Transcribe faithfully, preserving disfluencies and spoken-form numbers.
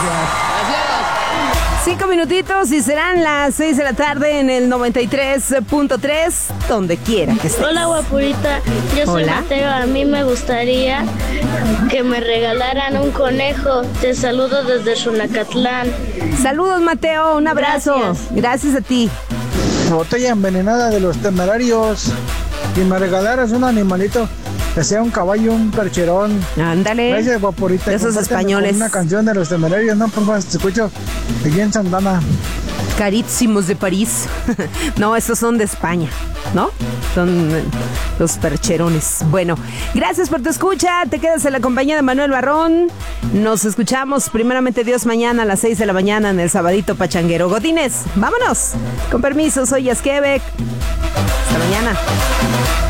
Cinco minutitos y serán las seis de la tarde en el noventa y tres punto tres, donde quiera que estés. Hola, guapurita. Yo soy Hola. Mateo. A mí me gustaría que me regalaran un conejo. Te saludo desde Xonacatlán. Saludos, Mateo. Un abrazo. Gracias. Gracias a ti. Botella envenenada de los Temerarios. Si me regalaras un animalito, que sea un caballo, un percherón. Ándale. Gracias, guapurita. De esos Compárteme españoles. con una canción de los Temerarios, ¿no? Por favor, te escucho aquí en Santana. Carísimos de París. No, esos son de España, ¿no? Son eh, los percherones. Bueno, gracias por tu escucha. Te quedas en la compañía de Manuel Barrón. Nos escuchamos primeramente Dios mañana a las seis de la mañana en el Sabadito Pachanguero. Godines, vámonos. Con permiso, soy Yasquebec. Hasta mañana.